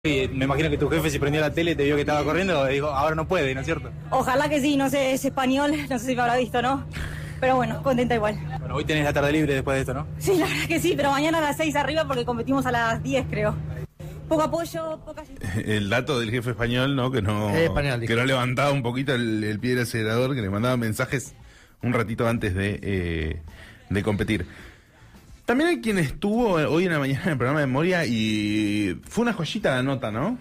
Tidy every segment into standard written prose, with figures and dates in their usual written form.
Y me imagino que tu jefe, si prendió la tele, te vio que estaba corriendo, dijo, ahora no puede, ¿no es cierto? Ojalá que sí, no sé, es español, no sé si me habrá visto, ¿no? Pero bueno, contenta igual. Bueno, hoy tenés la tarde libre después de esto, ¿no? Sí, la verdad que sí, pero mañana a las 6 arriba porque competimos a las 10, creo. Poco apoyo, poca... El dato del jefe español, ¿no? Que no levantaba un poquito el pie del acelerador, que le mandaba mensajes un ratito antes de competir. También hay quien estuvo hoy en la mañana en el programa de Moria y fue una joyita la nota, ¿no?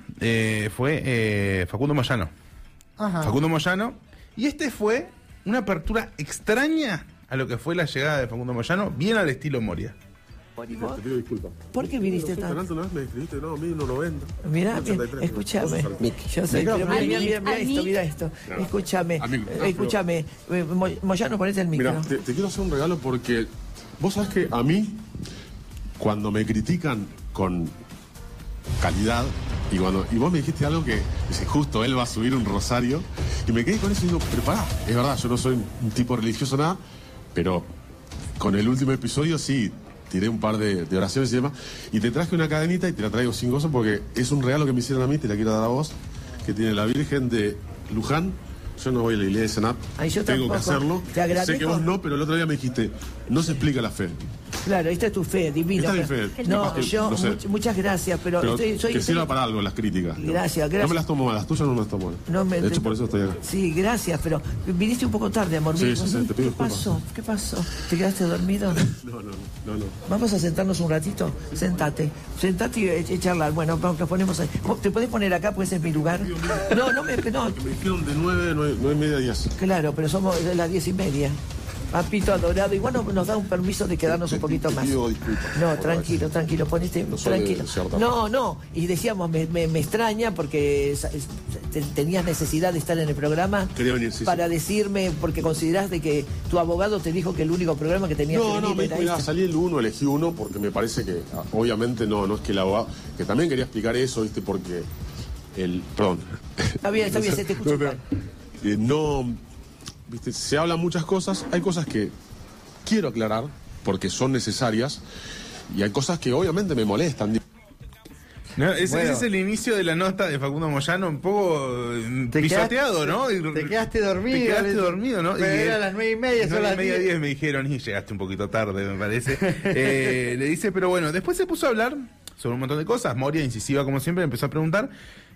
Fue Facundo Moyano. Ajá. Facundo Moyano. Y fue una apertura extraña a lo que fue la llegada de Facundo Moyano, bien al estilo Moria. Te pido disculpas. ¿Por qué viniste tanto? Una vez me escribiste, no, 1990. Mirá, escúchame. Yo sé, pero mira esto. Escúchame. Moyano, ponete el micro. Mira, te quiero hacer un regalo porque vos sabés que a mí, cuando me critican con calidad, y vos me dijiste algo que dice, justo él va a subir un rosario, y me quedé con eso y digo, pero pará, es verdad, yo no soy un tipo religioso nada, pero con el último episodio sí, tiré un par de oraciones y demás, y te traje una cadenita y te la traigo sin gozo porque es un regalo que me hicieron a mí, te la quiero dar a vos, que tiene la Virgen de Luján. Yo no voy a la iglesia, nada. Tengo que hacerlo. Te agradezco. Sé que vos no, pero el otro día me dijiste, no se explica la fe. Claro, esta es tu fe, divina. Esta es mi fe. No, yo, no sé. Muchas gracias, pero que sirva para algo las críticas. Gracias. No me las tomo mal, las tuyas no me las tomo mal. De hecho, por eso estoy acá. Sí, gracias, pero viniste un poco tarde, amor mío. Sí, te pido disculpas. ¿Qué pasó? ¿Te quedaste dormido? No. Vamos a sentarnos un ratito. Sentate y charlar. Bueno, nos ponemos ahí. ¿Te podés poner acá? Pues es mi lugar. No. Me dijeron de 9:30 a 10. Claro, pero somos de las 10:30. Papito adorado, igual nos da un permiso de quedarnos un poquito más. No, tranquilo, ponete tranquilo. No, y decíamos, me extraña porque tenías necesidad de estar en el programa. Quería venir, para decirme, porque considerás de que tu abogado te dijo que el único programa que tenías que venir me dijo, era salí el uno, elegí uno, porque me parece que, obviamente no es que el abogado, que también quería explicar eso, ¿viste? Porque perdón. Está bien, se te escucha. ¿Viste? Se hablan muchas cosas, hay cosas que quiero aclarar porque son necesarias y hay cosas que obviamente me molestan. No, ese es el inicio de la nota de Facundo Moyano, un poco pisoteado, ¿no? Te quedaste dormido. ¿no? Era a las 9:30, son las 9:30 me dijeron, y llegaste un poquito tarde, me parece. Le dice, pero bueno, después se puso a hablar sobre un montón de cosas. Moria, incisiva como siempre, empezó a preguntar.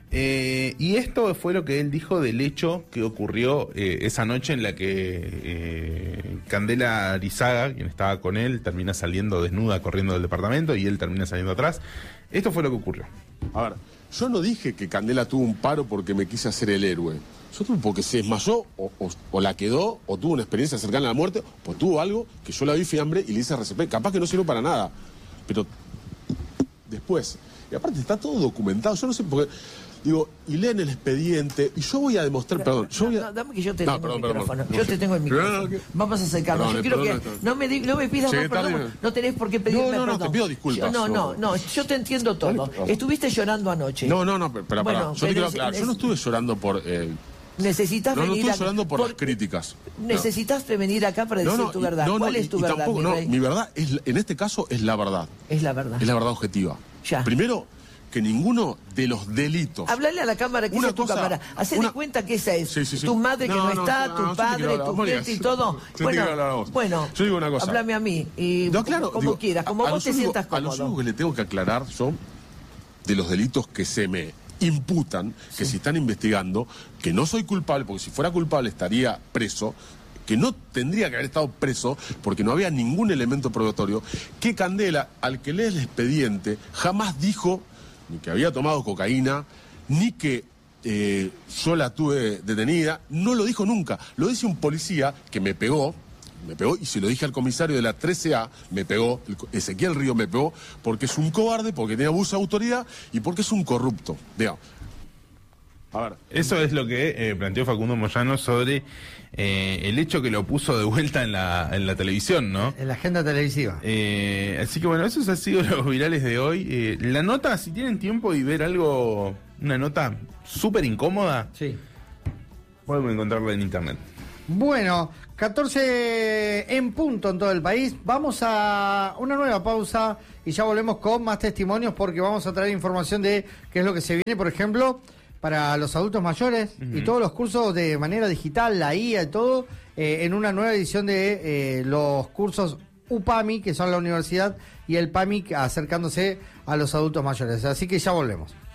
Y esto fue lo que él dijo del hecho que ocurrió esa noche en la que Candela Arizaga, quien estaba con él, termina saliendo desnuda corriendo del departamento y él termina saliendo atrás. Esto fue lo que ocurrió. A ver, yo no dije que Candela tuvo un paro porque me quise hacer el héroe. Yo tuve porque se desmayó o la quedó o tuvo una experiencia cercana a la muerte o tuvo algo que yo la vi fiambre y le hice RCP. Capaz que no sirvió para nada. Pero después, y aparte está todo documentado, yo no sé por qué... Digo, y leen el expediente, y yo voy a demostrar, dame que yo te tengo el micrófono. Yo te tengo el micrófono. Vamos a acercarnos. Yo quiero que no me pidas más perdón. No tenés por qué pedirme perdón. No, te pido disculpas. No, yo te entiendo todo. Estuviste llorando anoche. No, pero bueno, yo te quiero aclarar. Yo no estuve llorando por... Necesitas venir estuve llorando por las críticas. Necesitaste venir acá para decir tu verdad. ¿Cuál es tu verdad, mi rey? Mi verdad, en este caso, es la verdad. Es la verdad. Es la verdad objetiva. Ya. Primero, que ninguno de los delitos... Hablale a la cámara, que es tu cámara. Hacele cuenta que esa es. Sí. Tu madre que no está, tu padre, tu cliente y todo. Bueno, yo digo una cosa. Háblame a mí. Y como quieras, como vos te sientas cómodo. A los únicos que le tengo que aclarar son de los delitos que se me imputan, que se están investigando, que no soy culpable, porque si fuera culpable estaría preso, que no tendría que haber estado preso porque no había ningún elemento probatorio, que Candela, al que lee el expediente, jamás dijo ni que había tomado cocaína, ni que yo la tuve detenida, no lo dijo nunca. Lo dice un policía que me pegó, y se lo dije al comisario de la 13A, me pegó, Ezequiel Río me pegó, porque es un cobarde, porque tiene abuso de autoridad y porque es un corrupto. Vean. A ver, eso es lo que planteó Facundo Moyano sobre el hecho que lo puso de vuelta en la televisión, ¿no? En la agenda televisiva. Así que bueno, esos han sido los virales de hoy. La nota, si tienen tiempo y ver algo, una nota súper incómoda, sí, podemos encontrarla en internet. Bueno, 14 en punto en todo el país. Vamos a una nueva pausa y ya volvemos con más testimonios porque vamos a traer información de qué es lo que se viene, por ejemplo, para los adultos mayores y todos los cursos de manera digital, la IA y todo, en una nueva edición de los cursos UPAMI, que son la universidad, y el PAMI acercándose a los adultos mayores. Así que ya volvemos.